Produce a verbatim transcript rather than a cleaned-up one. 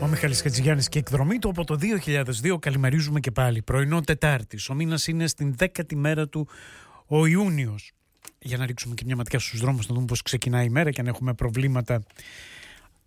Ο Μιχάλης Χατζηγιάννης και εκδρομή του από το δύο χιλιάδες δύο. Καλημερίζουμε και πάλι. Πρωινό Τετάρτης. Ο μήνας είναι στην δέκατη μέρα του ο Ιούνιος. Για να ρίξουμε και μια ματιά στους δρόμους, να δούμε πώς ξεκινάει η μέρα και αν έχουμε προβλήματα